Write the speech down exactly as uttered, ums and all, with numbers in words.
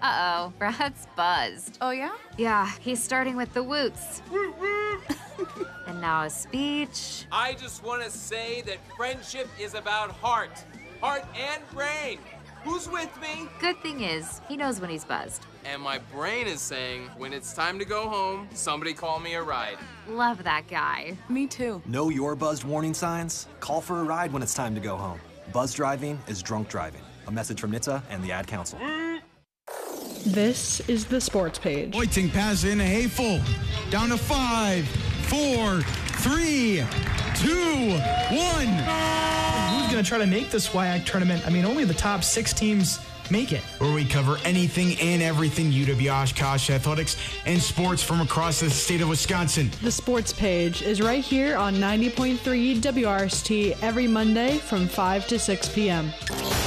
Uh-oh, Brad's buzzed. Oh, yeah? Yeah, he's starting with the woots. And now a speech. I just want to say that friendship is about heart. Heart and brain. Who's with me? Good thing is, he knows when he's buzzed. And my brain is saying, when it's time to go home, somebody call me a ride. Love that guy. Me too. Know your buzzed warning signs? Call for a ride when it's time to go home. Buzz driving is drunk driving. A message from N H T S A and the Ad Council. This is the Sports Page. Boiting passes into Hayful. Down to five, four, three, two, one. Who's going to try to make this W I A C tournament? I mean, only the top six teams make it. Where we cover anything and everything U W Oshkosh athletics and sports from across the state of Wisconsin. The Sports Page is right here on ninety point three W R S T every Monday from five to six p.m.